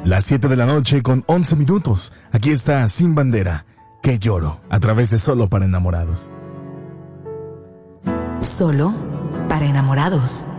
Las 7 de la noche con 11 minutos. Aquí está Sin Bandera, Que Lloro, a través de Solo para Enamorados. Solo para enamorados.